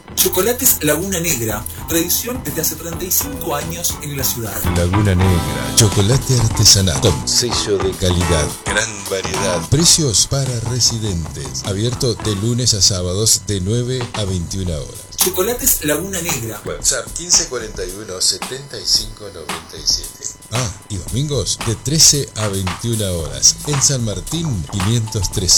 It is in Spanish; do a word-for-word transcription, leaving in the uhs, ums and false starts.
Chocolates Laguna Negra, tradición desde hace treinta y cinco años en la ciudad. Laguna Negra, chocolate artesanal con sello de calidad, gran variedad, precios para residentes, abierto de lunes a sábados de nueve a veintiuna horas. Chocolates Laguna Negra. WhatsApp quince cuarenta y uno setenta y cinco noventa y siete. Ah, y domingos de trece a veintiuna horas en San Martín quinientos trece.